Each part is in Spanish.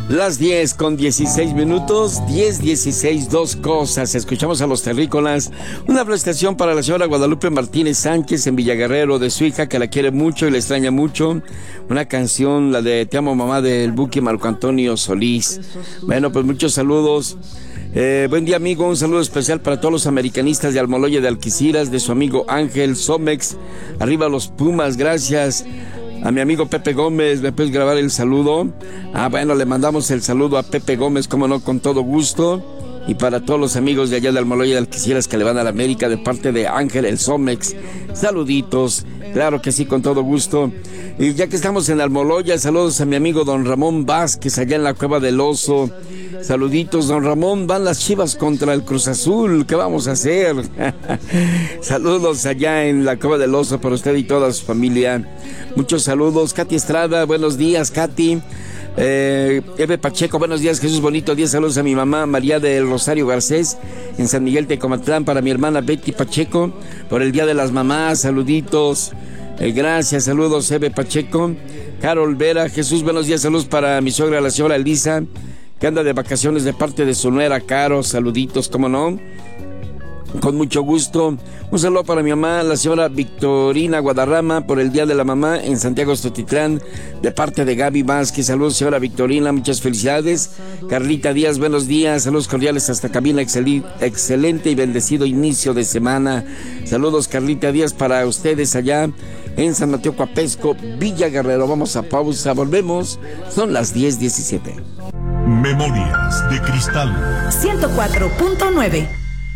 Las 10:16, 10:16, dos cosas. Escuchamos a los terrícolas. Una prestación para la señora Guadalupe Martínez Sánchez en Villaguerrero, de su hija, que la quiere mucho y le extraña mucho. Una canción, la de Te amo mamá, del Buki Marco Antonio Solís. Bueno, pues muchos saludos. Buen día, amigo. Un saludo especial para todos los americanistas de Almoloya de Algeciras, de su amigo Ángel Somex. Arriba los Pumas, gracias. A mi amigo Pepe Gómez, ¿me puedes grabar el saludo? Bueno, le mandamos el saludo a Pepe Gómez, cómo no, con todo gusto. Y para todos los amigos de allá de Almoloya de Algeciras que le van a la América, de parte de Ángel el Somex. Saluditos, claro que sí, con todo gusto. Y ya que estamos en Almoloya, saludos a mi amigo don Ramón Vázquez, allá en la Cueva del Oso. Saluditos, don Ramón. Van las Chivas contra el Cruz Azul, ¿qué vamos a hacer? Saludos allá en la Cueva del Oso para usted y toda su familia. Muchos saludos. Katy Estrada, buenos días, Katy. Eve Pacheco, buenos días, Jesús, bonito día. Saludos a mi mamá María del Rosario Garcés en San Miguel Tecomatlán, para mi hermana Betty Pacheco por el Día de las Mamás. Saluditos, gracias, saludos, Eve Pacheco. Carol Vera, Jesús, buenos días, saludos para mi suegra, la señora Elisa, que anda de vacaciones de parte de su nuera Caro. Saluditos, cómo no, con mucho gusto. Un saludo para mi mamá, la señora Victorina Guadarrama, por el Día de la Mamá en Santiago Estotitlán, de parte de Gaby Vázquez. Saludos, señora Victorina, muchas felicidades. Carlita Díaz, buenos días, saludos cordiales hasta cabina, excelente y bendecido inicio de semana. Saludos, Carlita Díaz, para ustedes allá en San Mateo Coapesco, Villa Guerrero. Vamos a pausa, volvemos, son las 10:17. Memorias de Cristal 104.9.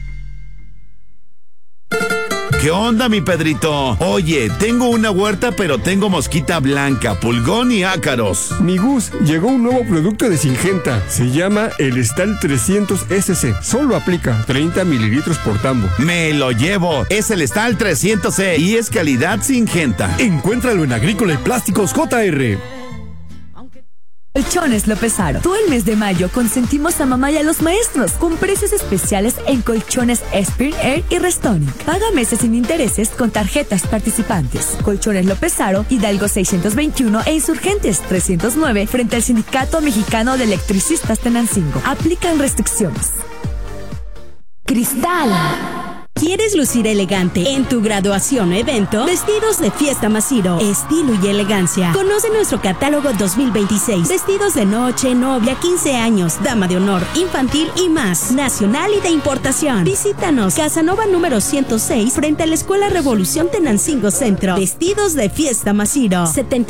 ¿Qué onda, mi Pedrito? Oye, tengo una huerta, pero tengo mosquita blanca, pulgón y ácaros. Mi Gus, llegó un nuevo producto de Syngenta. Se llama el Estal 300 SC. Solo aplica 30 mililitros por tambo. Me lo llevo. Es el Estal 300C y es calidad Syngenta. Encuéntralo en Agrícola y Plásticos JR. Colchones López Aro. Todo el mes de mayo consentimos a mamá y a los maestros con precios especiales en colchones Spirit Air y Restonic. Paga meses sin intereses con tarjetas participantes. Colchones López Aro, Hidalgo 621 e Insurgentes 309 frente al Sindicato Mexicano de Electricistas Tenancingo. Aplican restricciones. Cristal. ¿Quieres lucir elegante en tu graduación o evento? Vestidos de Fiesta Masiro, estilo y elegancia. Conoce nuestro catálogo 2026. Vestidos de noche, novia, 15 años, dama de honor, infantil y más. Nacional y de importación. Visítanos, Casanova número 106, frente a la Escuela Revolución Tenancingo Centro. Vestidos de Fiesta Masiro,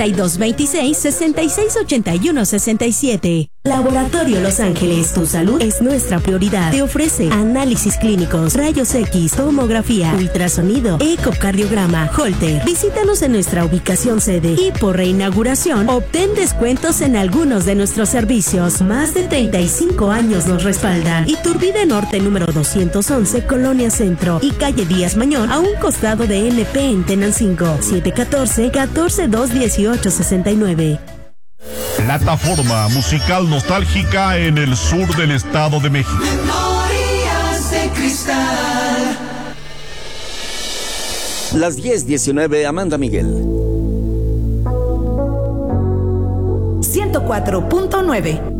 7226-6681-67. Laboratorio Los Ángeles, tu salud es nuestra prioridad. Te ofrece análisis clínicos, rayos X, tomografía, ultrasonido, ecocardiograma, Holter. Visítanos en nuestra ubicación sede y por reinauguración obtén descuentos en algunos de nuestros servicios. Más de 35 años nos respaldan. Iturbide Norte número 211, Colonia Centro y calle Díaz Mañón, a un costado de NP en Tenancingo. 714-142-1869. Plataforma musical nostálgica en el sur del Estado de México. Memorias de Cristal. Las 10:19, Amanda Miguel. 104.9.